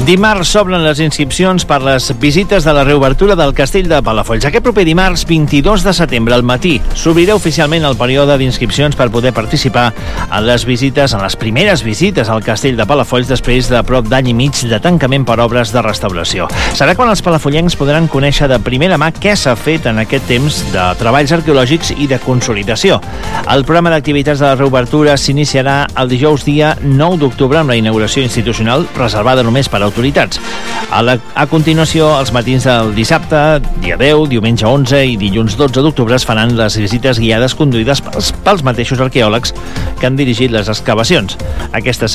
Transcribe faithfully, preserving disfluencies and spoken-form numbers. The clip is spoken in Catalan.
Dimarts s'obren les inscripcions per les visites de la reobertura del Castell de Palafolls. Aquest proper dimarts, vint-i-dos de setembre, al matí, s'obrirà oficialment el període d'inscripcions per poder participar en les visites, en les primeres visites al Castell de Palafolls després de prop d'any i mig de tancament per obres de restauració. Serà quan els palafollencs podran conèixer de primera mà què s'ha fet en aquest temps de treballs arqueològics i de consolidació. El programa d'activitats de la reobertura s'iniciarà el dijous dia nou d'octubre amb la inauguració institucional reservada només per a autoritats. A, la, a continuació, els matins del dissabte, dia deu, diumenge onze i dilluns dotze d'octubre es faran les visites guiades conduïdes pels, pels mateixos arqueòlegs que han dirigit les excavacions. Aquestes